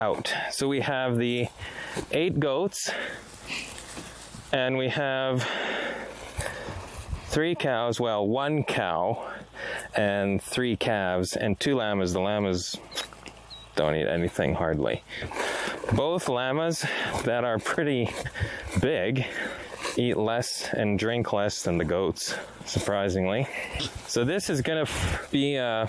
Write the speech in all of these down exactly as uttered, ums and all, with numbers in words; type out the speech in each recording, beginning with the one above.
out. So we have the eight goats and we have three cows, well, one cow and three calves and two llamas. The llamas don't eat anything hardly. Both llamas that are pretty big eat less and drink less than the goats, surprisingly. So this is gonna be uh,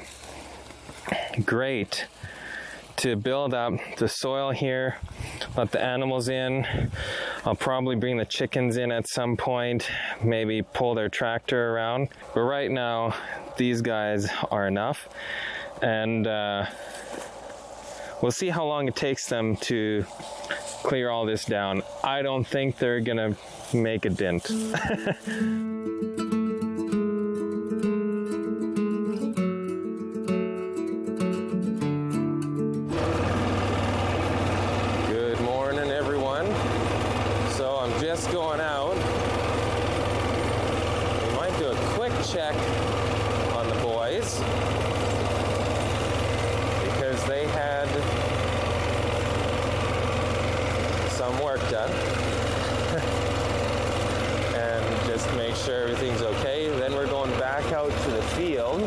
great to build up the soil here, let the animals in. I'll probably bring the chickens in at some point, maybe pull their tractor around. But right now, these guys are enough. And uh, we'll see how long it takes them to clear all this down. I don't think they're gonna make a dent. Going out. We might do a quick check on the boys because they had some work done and just make sure everything's okay. Then we're going back out to the field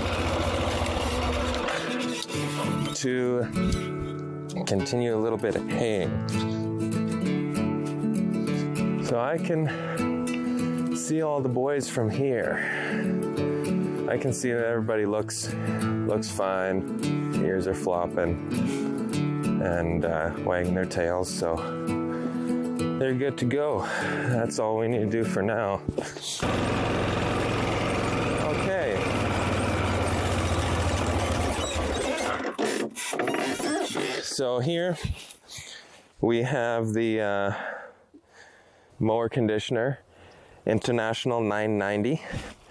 to continue a little bit of haying. So I can see all the boys from here. I can see that everybody looks looks fine. Ears are flopping and uh, wagging their tails, so they're good to go. That's all we need to do for now. Okay. So here we have the uh, mower conditioner, International nine ninety.